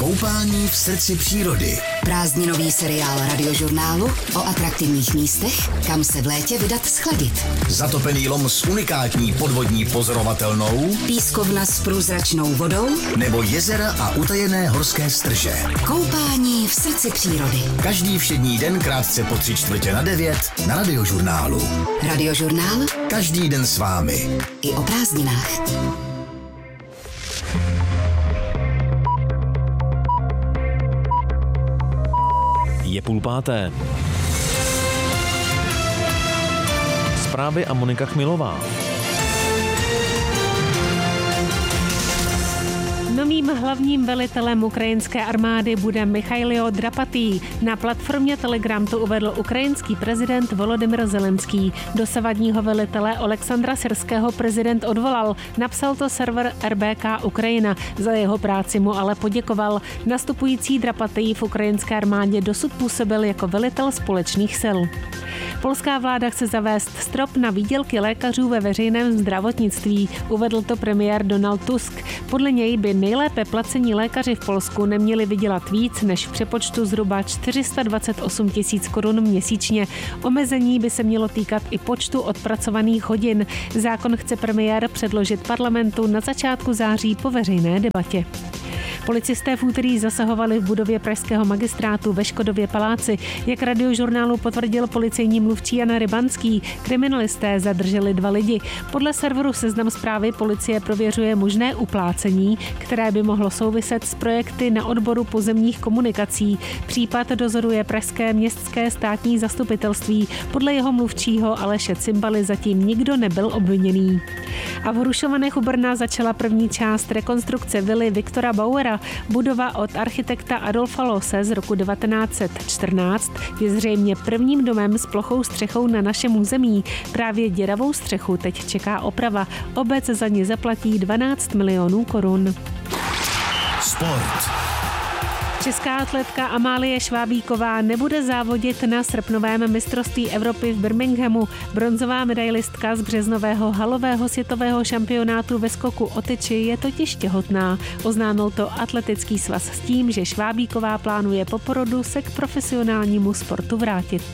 Koupání v srdci přírody. Prázdninový seriál Radiožurnálu o atraktivních místech, kam se v létě vydat schladit. Zatopený lom s unikátní podvodní pozorovatelnou, Pískovna s průzračnou vodou nebo jezera a utajené horské strže. Koupání v srdci přírody. Každý všední den krátce po 8:45 na Radiožurnálu. Radiožurnál Každý den s vámi. i o prázdninách. Je 4:30. Zprávy a Monika Chmilová. Novým hlavním velitelem ukrajinské armády bude Michailo Drapatý. Na platformě Telegram to uvedl ukrajinský prezident Volodymyr Zelenský. Dosavadního velitele Oleksandra Syrského prezident odvolal. Napsal to server RBK Ukrajina. Za jeho práci mu ale poděkoval. Nastupující Drapatý v ukrajinské armádě dosud působil jako velitel společných sil. Polská vláda chce zavést strop na výdělky lékařů ve veřejném zdravotnictví. Uvedl to premiér Donald Tusk. Podle něj by nejlépe placení lékaři v Polsku neměli vydělat víc než v přepočtu zhruba 428 000 korun měsíčně. Omezení by se mělo týkat i počtu odpracovaných hodin. Zákon chce premiér předložit parlamentu na začátku září po veřejné debatě. Policisté v úterý zasahovali v budově pražského magistrátu ve Škodově paláci. Jak Radiožurnálu potvrdil policejní mluvčí Jan Rybanský, kriminalisté zadrželi 2 lidi. Podle serveru Seznam Zprávy policie prověřuje možné uplácení, které by mohlo souviset s projekty na odboru pozemních komunikací. Případ dozoruje pražské městské státní zastupitelství. Podle jeho mluvčího Aleše Cimbaly zatím nikdo nebyl obviněný. A v Hrušovanech u Brna začala první část rekonstrukce vily Viktora Bauera. Budova od architekta Adolfa Loose z roku 1914 je zřejmě prvním domem s plochou střechou na našem území. Právě děravou střechu teď čeká oprava. Obec za ní zaplatí 12 milionů korun. Sport. Česká atletka Amálie Švábíková nebude závodit na srpnovém mistrovství Evropy v Birminghamu. Bronzová medailistka z březnového halového světového šampionátu ve skoku o tyči je totiž těhotná. Oznámil to atletický svaz s tím, že Švábíková plánuje po porodu se k profesionálnímu sportu vrátit.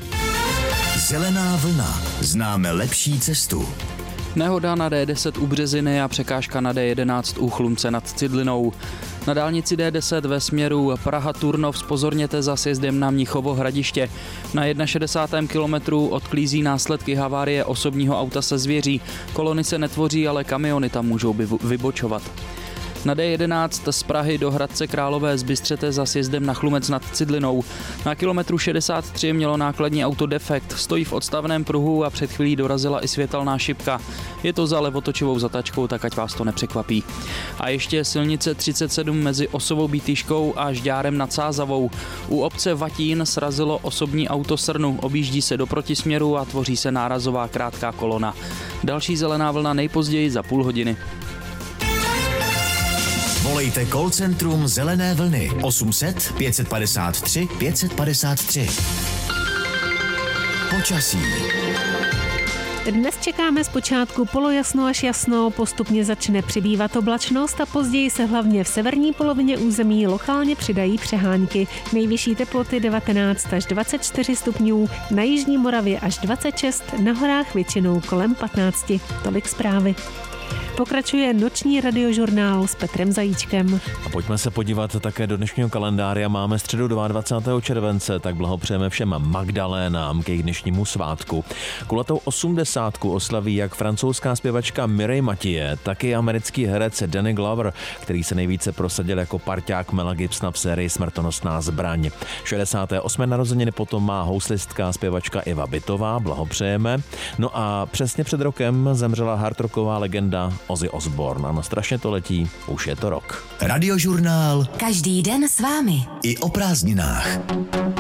Zelená vlna. Známe lepší cestu. Nehoda na D10 u Březiny a překážka na D11 u Chlumce nad Cidlinou. Na dálnici D10 ve směru Praha-Turnov zpozorněte za sjezdem na Mnichovo Hradiště. Na 61. kilometru odklízí následky havárie osobního auta se zvěří. Kolony se netvoří, ale kamiony tam můžou vybočovat. Na D11 z Prahy do Hradce Králové zbystřete za sjezdem na Chlumec nad Cidlinou. Na kilometru 63 mělo nákladní auto defekt, stojí v odstavném pruhu a před chvílí dorazila i světelná šipka. Je to za levotočivou zatačkou, tak ať vás to nepřekvapí. A ještě silnice 37 mezi Osovou Bítýškou a Žďárem nad Sázavou. U obce Vatín srazilo osobní auto Srnu, objíždí se do protisměru a tvoří se nárazová krátká kolona. Další zelená vlna nejpozději za půl hodiny. Volejte call centrum Zelené vlny 800 553 553. Počasí. Dnes čekáme zpočátku polojasno až jasno, postupně začne přibývat oblačnost a později se hlavně v severní polovině území lokálně přidají přehánky. Nejvyšší teploty 19 až 24 stupňů, na jižní Moravě až 26, na horách většinou kolem 15. Tolik zprávy. Pokračuje noční radiožurnál s Petrem Zajíčkem. A pojďme se podívat také do dnešního kalendáře. Máme středu 22. července, tak blahopřejeme všem Magdalénám k jejich dnešnímu svátku. Kulatou 80 oslaví jak francouzská zpěvačka Mireille Mathieu, tak i americký herec Danny Glover, který se nejvíce prosadil jako parťák Mela Gibsona v sérii Smrtonosná zbraň. 68. narozeniny potom má houslistka zpěvačka Iva Bitová, blahopřejeme. No a přesně před rokem zemřela hardrocková legenda Ozzy Osbourne. Ano, strašně to letí, už je to rok. Radiožurnál. Každý den s vámi. I o prázdninách.